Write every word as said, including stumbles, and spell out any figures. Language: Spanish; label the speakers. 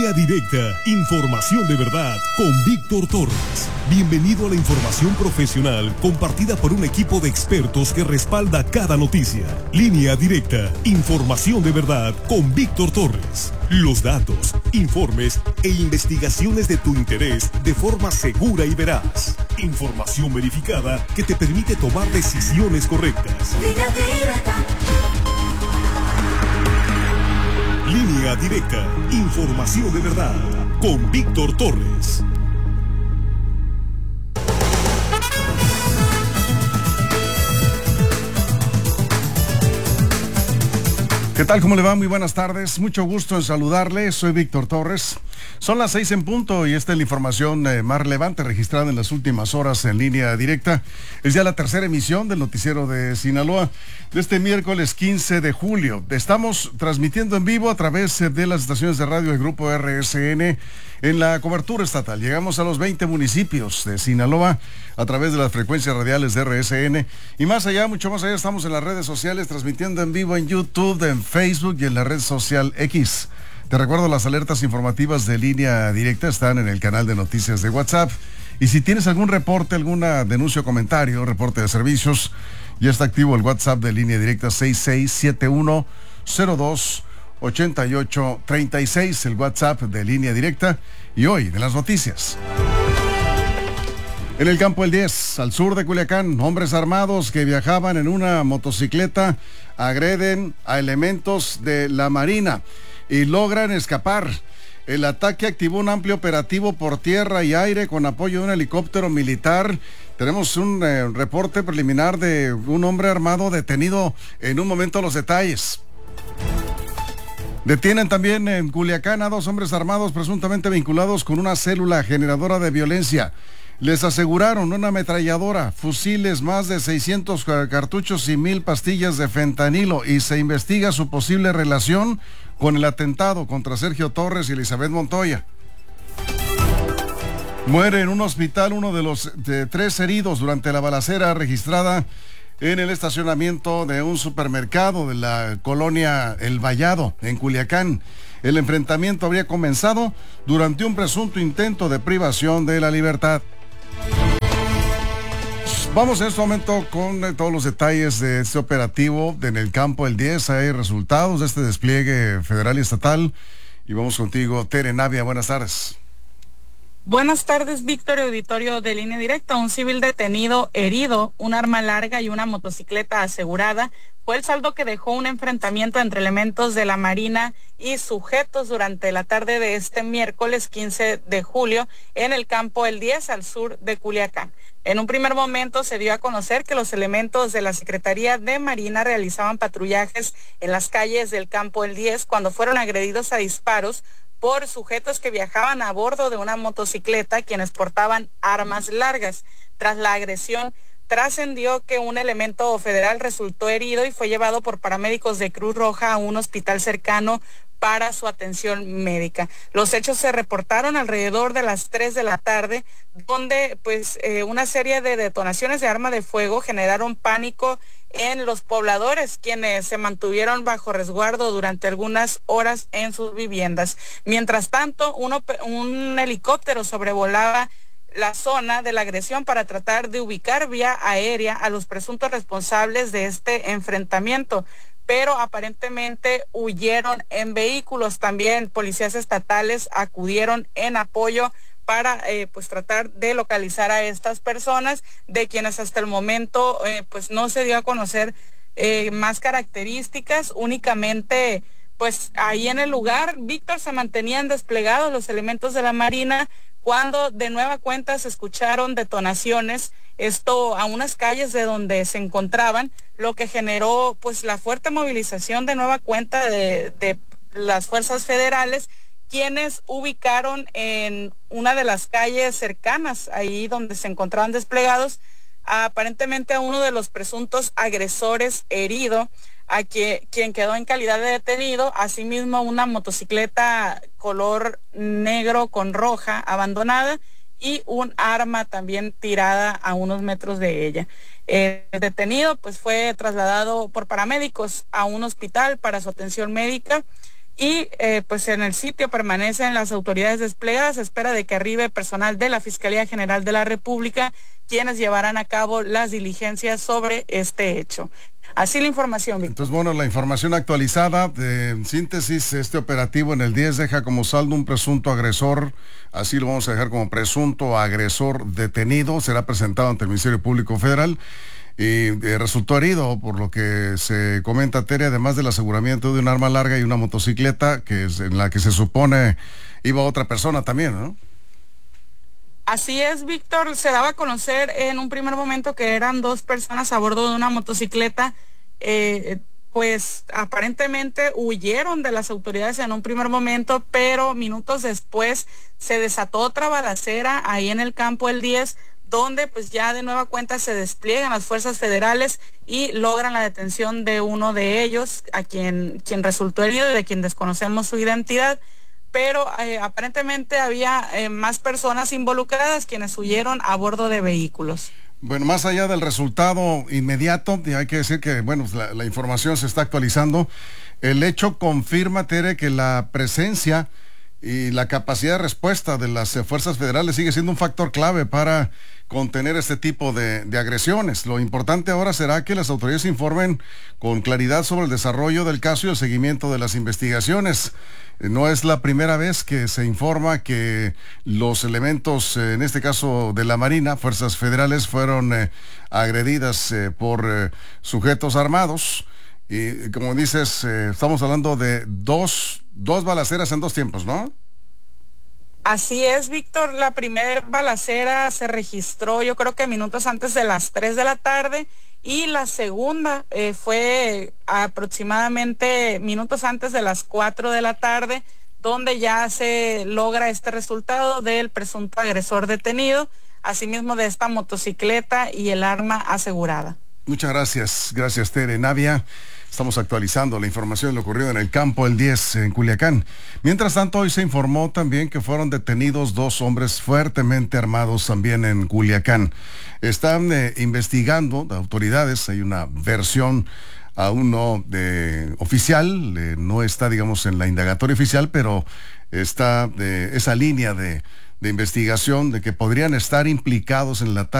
Speaker 1: Línea directa, información de verdad con Víctor Torres. Bienvenido a la información profesional compartida por un equipo de expertos que respalda cada noticia. Línea directa, información de verdad con Víctor Torres. Los datos, informes e investigaciones de tu interés de forma segura y veraz. Información verificada que te permite tomar decisiones correctas.
Speaker 2: Línea directa.
Speaker 1: Línea directa, información de verdad, con Víctor Torres.
Speaker 3: ¿Qué tal? ¿Cómo le va? Muy buenas tardes. Mucho gusto en saludarle. Soy Víctor Torres. Son las seis en punto y esta es la información eh, más relevante registrada en las últimas horas en Línea Directa. Es ya la tercera emisión del noticiero de Sinaloa de este miércoles quince de julio. Estamos transmitiendo en vivo a través de las estaciones de radio del Grupo R S N en la cobertura estatal. Llegamos a los veinte municipios de Sinaloa a través de las frecuencias radiales de R S N y más allá, mucho más allá, estamos en las redes sociales transmitiendo en vivo en YouTube, en Facebook y en la red social X. Te recuerdo, las alertas informativas de Línea Directa están en el canal de noticias de WhatsApp. Y si tienes algún reporte, alguna denuncia o comentario, reporte de servicios, ya está activo el WhatsApp de Línea Directa seis seis siete uno cero dos ocho ocho tres seis, el WhatsApp de Línea Directa. Y hoy, de las noticias. En el campo El diez, al sur de Culiacán, hombres armados que viajaban en una motocicleta agreden a elementos de la Marina y logran escapar. El ataque activó un amplio operativo por tierra y aire con apoyo de un helicóptero militar. Tenemos un eh, reporte preliminar de un hombre armado detenido. En un momento los detalles. Detienen también en Culiacán a dos hombres armados presuntamente vinculados con una célula generadora de violencia. Les aseguraron una ametralladora, fusiles, más de seiscientos cartuchos y mil pastillas de fentanilo, y se investiga su posible relación con el atentado contra Sergio Torres y Elizabeth Montoya. Muere en un hospital uno de los de tres heridos durante la balacera registrada en el estacionamiento de un supermercado de la colonia El Vallado, en Culiacán. El enfrentamiento habría comenzado durante un presunto intento de privación de la libertad. Vamos en este momento con eh, todos los detalles de este operativo en el campo El diez. Hay resultados de este despliegue federal y estatal. Y vamos contigo, Tere Navia. Buenas tardes.
Speaker 4: Buenas tardes, Víctor, auditorio de Línea Directa. Un civil detenido, herido, un arma larga y una motocicleta asegurada fue el saldo que dejó un enfrentamiento entre elementos de la Marina y sujetos durante la tarde de este miércoles quince de julio en el campo El diez, al sur de Culiacán. En un primer momento se dio a conocer que los elementos de la Secretaría de Marina realizaban patrullajes en las calles del campo El diez cuando fueron agredidos a disparos por sujetos que viajaban a bordo de una motocicleta, quienes portaban armas largas. Tras la agresión, trascendió que un elemento federal resultó herido y fue llevado por paramédicos de Cruz Roja a un hospital cercano para su atención médica. Los hechos se reportaron alrededor de las tres de la tarde, donde pues eh, una serie de detonaciones de arma de fuego generaron pánico en los pobladores, quienes se mantuvieron bajo resguardo durante algunas horas en sus viviendas. Mientras tanto, uno, un helicóptero sobrevolaba la zona de la agresión para tratar de ubicar vía aérea a los presuntos responsables de este enfrentamiento, pero aparentemente huyeron en vehículos. También policías estatales acudieron en apoyo para eh, pues tratar de localizar a estas personas, de quienes hasta el momento eh, pues no se dio a conocer eh, más características. Únicamente pues ahí en el lugar, Víctor, se mantenían desplegados los elementos de la Marina cuando de nueva cuenta se escucharon detonaciones, esto a unas calles de donde se encontraban, lo que generó pues la fuerte movilización de nueva cuenta de, de las fuerzas federales, quienes ubicaron en una de las calles cercanas, ahí donde se encontraban desplegados, aparentemente a uno de los presuntos agresores herido, a que, quien quedó en calidad de detenido. Asimismo, una motocicleta color negro con roja abandonada y un arma también tirada a unos metros de ella. El detenido pues fue trasladado por paramédicos a un hospital para su atención médica y eh, pues en el sitio permanecen las autoridades desplegadas a espera de que arribe personal de la Fiscalía General de la República, quienes llevarán a cabo las diligencias sobre este hecho. Así la información, Víctor.
Speaker 3: Entonces, bueno, la información actualizada, de, en síntesis, este operativo en el diez deja como saldo un presunto agresor, así lo vamos a dejar como presunto agresor detenido, será presentado ante el Ministerio Público Federal y eh, resultó herido, por lo que se comenta, Tere, además del aseguramiento de un arma larga y una motocicleta, que es en la que se supone iba otra persona también, ¿no?
Speaker 4: Así es, Víctor. Se daba a conocer en un primer momento que eran dos personas a bordo de una motocicleta, eh, pues aparentemente huyeron de las autoridades en un primer momento, pero minutos después se desató otra balacera ahí en el campo El diez, donde pues ya de nueva cuenta se despliegan las fuerzas federales y logran la detención de uno de ellos, a quien, quien resultó herido y de quien desconocemos su identidad. Pero eh, aparentemente había eh, más personas involucradas quienes huyeron a bordo de vehículos.
Speaker 3: Bueno, más allá del resultado inmediato, y hay que decir que, bueno, la, la información se está actualizando. El hecho confirma, Tere, que la presencia y la capacidad de respuesta de las eh, fuerzas federales sigue siendo un factor clave para contener este tipo de, de agresiones. Lo importante ahora será que las autoridades informen con claridad sobre el desarrollo del caso y el seguimiento de las investigaciones. No es la primera vez que se informa que los elementos, en este caso de la Marina, fuerzas federales, fueron eh, agredidas eh, por eh, sujetos armados. Y como dices, eh, estamos hablando de dos, dos balaceras en dos tiempos, ¿no?
Speaker 4: Así es, Víctor. La primera balacera se registró, yo creo que minutos antes de las tres de la tarde. Y la segunda eh, fue aproximadamente minutos antes de las cuatro de la tarde, donde ya se logra este resultado del presunto agresor detenido, asimismo de esta motocicleta y el arma asegurada.
Speaker 3: Muchas gracias, gracias, Tere. Navia, estamos actualizando la información de lo ocurrido en el campo El diez en Culiacán. Mientras tanto, hoy se informó también que fueron detenidos dos hombres fuertemente armados también en Culiacán. Están eh, investigando las autoridades, hay una versión aún no de oficial, eh, no está, digamos, en la indagatoria oficial, pero está de esa línea de, de investigación de que podrían estar implicados en el ataque